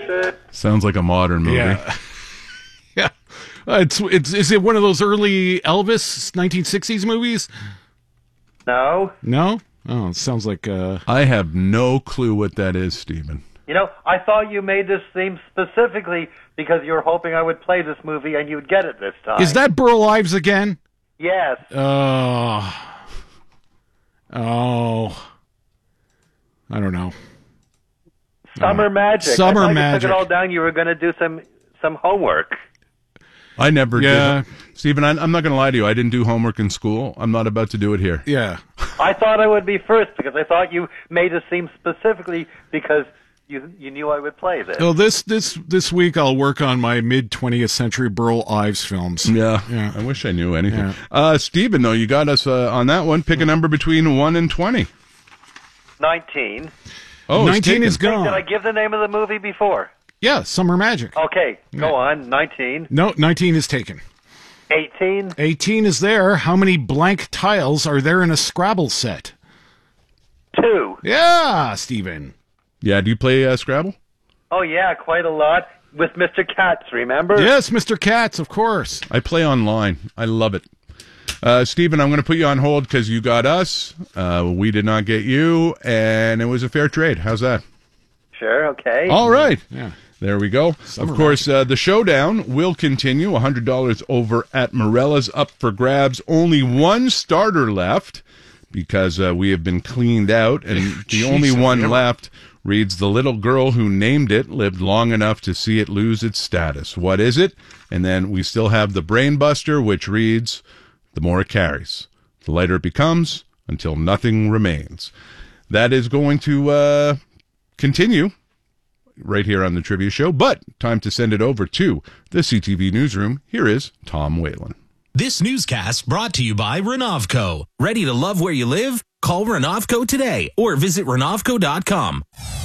Sounds like a modern movie. Yeah. Yeah. Is it one of those early Elvis 1960s movies? No. No? Oh, it sounds like... I have no clue what that is, Stephen. You know, I thought you made this theme specifically because you were hoping I would play this movie and you'd get it this time. Is that Burl Ives again? Yes. Oh. I don't know. Summer Magic. Summer I thought Magic. You took it all down. You were going to do some homework. I never did. Stephen, I'm not going to lie to you. I didn't do homework in school. I'm not about to do it here. Yeah. I thought I would be first because I thought you made this theme specifically because you knew I would play this. Well, this week I'll work on my mid-20th century Burl Ives films. Yeah. I wish I knew anything. Stephen, though, you got us on that one. Pick a number between 1 and 20. 19. Oh, 19 is gone. Did I give the name of the movie before? Yeah, Summer Magic. Okay, go on. 19. No, 19 is taken. 18. 18 is there. How many blank tiles are there in a Scrabble set? 2. Yeah, Stephen. Yeah, do you play Scrabble? Oh, yeah, quite a lot. With Mr. Katz, remember? Yes, Mr. Katz, of course. I play online. I love it. Stephen, I'm going to put you on hold because you got us. We did not get you, and it was a fair trade. How's that? Sure, okay. All right. Yeah. There we go. Of course, the showdown will continue. $100 over at Morella's up for grabs. Only one starter left because we have been cleaned out, and the only one left reads, "The little girl who named it lived long enough to see it lose its status." What is it? And then we still have the Brain Buster, which reads, "The more it carries, the lighter it becomes until nothing remains." That is going to continue right here on the Trivia Show, but time to send it over to the CTV Newsroom. Here is Tom Whalen. This newscast brought to you by Renovco. Ready to love where you live? Call Renovco today or visit Renovco.com.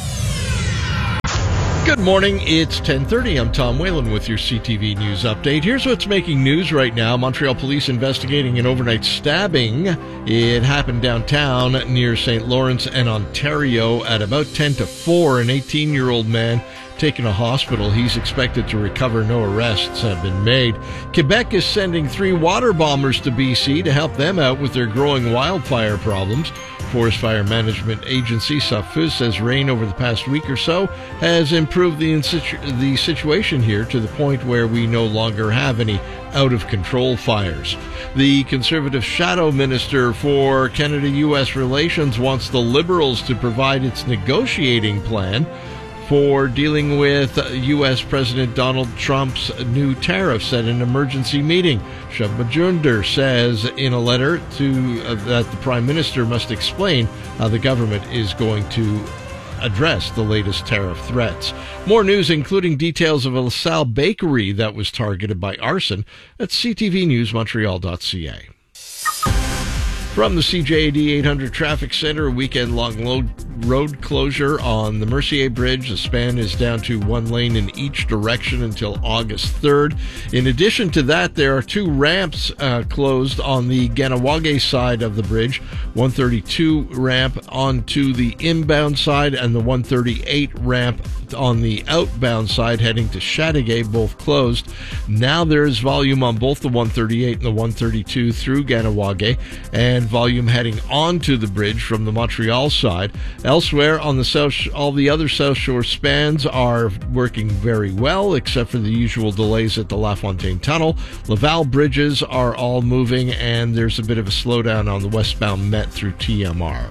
Good morning, it's 10:30. I'm Tom Whalen with your CTV News Update. Here's what's making news right now. Montreal police investigating an overnight stabbing. It happened downtown near St. Lawrence and Ontario at about 10 to 4. An 18-year-old man taken to hospital. He's expected to recover. No arrests have been made. Quebec is sending 3 water bombers to BC to help them out with their growing wildfire problems. Forest Fire Management Agency SAFU says rain over the past week or so has improved the situation here to the point where we no longer have any out-of-control fires. The Conservative Shadow Minister for Canada-U.S. Relations wants the Liberals to provide its negotiating plan for dealing with U.S. President Donald Trump's new tariffs at an emergency meeting. Shub Majumdar says in a letter that the Prime Minister must explain how the government is going to address the latest tariff threats. More news, including details of a LaSalle bakery that was targeted by arson at ctvnewsmontreal.ca. From the CJAD 800 Traffic Center, a weekend-long road closure on the Mercier Bridge. The span is down to 1 lane in each direction until August 3rd. In addition to that, there are 2 ramps closed on the Ganawage side of the bridge. 132 ramp onto the inbound side and the 138 ramp on the outbound side heading to Chateauguay, both closed. Now there's volume on both the 138 and the 132 through Ganawage, and volume heading onto the bridge from the Montreal side. Elsewhere on the South, all the other South Shore spans are working very well, except for the usual delays at the LaFontaine Tunnel. Laval bridges are all moving, and there's a bit of a slowdown on the westbound Met through TMR.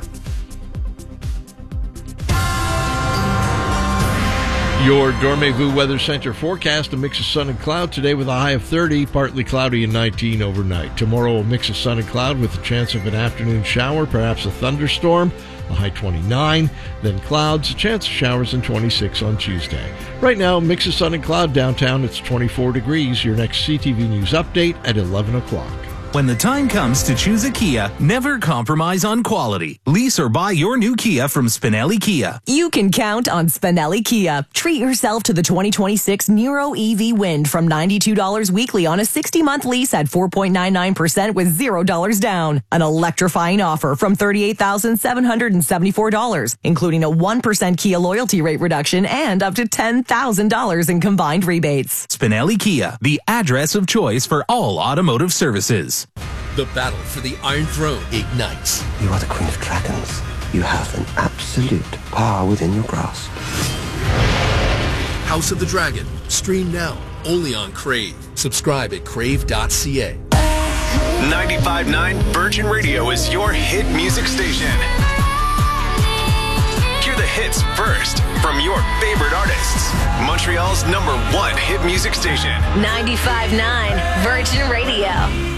Your Dormez-vous Weather Center forecast: a mix of sun and cloud today with a high of 30, partly cloudy and 19 overnight. Tomorrow, a mix of sun and cloud with a chance of an afternoon shower, perhaps a thunderstorm, a high 29. Then clouds, a chance of showers, and 26 on Tuesday. Right now, a mix of sun and cloud downtown. It's 24 degrees. Your next CTV News update at 11 o'clock. When the time comes to choose a Kia, never compromise on quality. Lease or buy your new Kia from Spinelli Kia. You can count on Spinelli Kia. Treat yourself to the 2026 Niro EV Wind from $92 weekly on a 60-month lease at 4.99% with $0 down. An electrifying offer from $38,774, including a 1% Kia loyalty rate reduction and up to $10,000 in combined rebates. Spinelli Kia, the address of choice for all automotive services. The battle for the Iron Throne ignites. You are the Queen of Dragons. You have an absolute power within your grasp. House of the Dragon. Stream now, only on Crave. Subscribe at crave.ca. 95.9 Virgin Radio is your hit music station. Hear the hits first from your favorite artists. Montreal's #1 hit music station. 95.9 Virgin Radio.